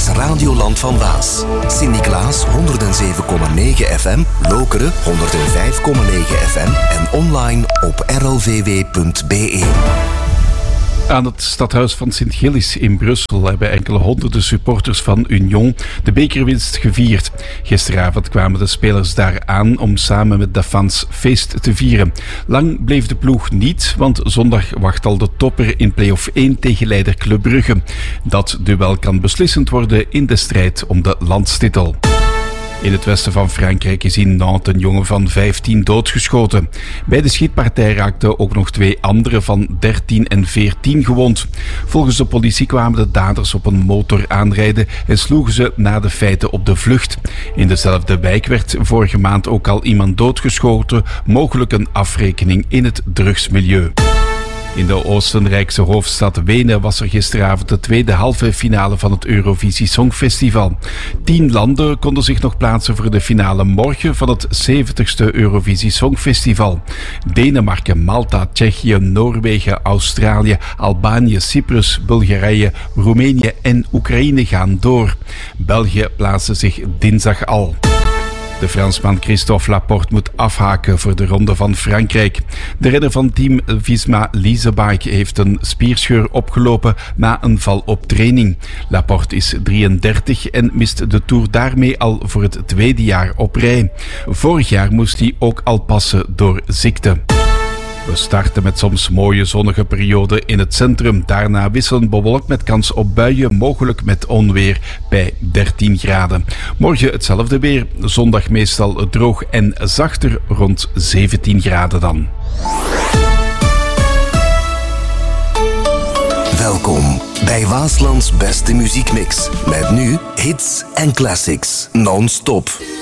is Radioland van Waas. Sint-Niklaas 107,9 FM, Lokeren 105,9 FM en online op rlvw.be. Aan het stadhuis van Sint-Gillis in Brussel hebben enkele honderden supporters van Union de bekerwinst gevierd. Gisteravond kwamen de spelers daar aan om samen met de fans feest te vieren. Lang bleef de ploeg niet, want zondag wacht al de topper in play-off 1 tegen leider Club Brugge. Dat duel kan beslissend worden in de strijd om de landstitel. In het westen van Frankrijk is in Nantes een jongen van 15 doodgeschoten. Bij de schietpartij raakten ook nog 2 anderen van 13 en 14 gewond. Volgens de politie kwamen de daders op een motor aanrijden en sloegen ze na de feiten op de vlucht. In dezelfde wijk werd vorige maand ook al iemand doodgeschoten, mogelijk een afrekening in het drugsmilieu. In de Oostenrijkse hoofdstad Wenen was er gisteravond de tweede halve finale van het Eurovisie Songfestival. 10 landen konden zich nog plaatsen voor de finale morgen van het 70ste Eurovisie Songfestival. Denemarken, Malta, Tsjechië, Noorwegen, Australië, Albanië, Cyprus, Bulgarije, Roemenië en Oekraïne gaan door. België plaatste zich dinsdag al. De Fransman Christophe Laporte moet afhaken voor de Ronde van Frankrijk. De renner van team Visma Leasebike heeft een spierscheur opgelopen na een val op training. Laporte is 33 en mist de Tour daarmee al voor het 2e jaar op rij. Vorig jaar moest hij ook al passen door ziekte. We starten met soms mooie zonnige perioden in het centrum. Daarna wisselen bewolkt met kans op buien, mogelijk met onweer bij 13 graden. Morgen hetzelfde weer. Zondag meestal droog en zachter, rond 17 graden dan. Welkom bij Waaslands beste muziekmix. Met nu hits en classics non-stop.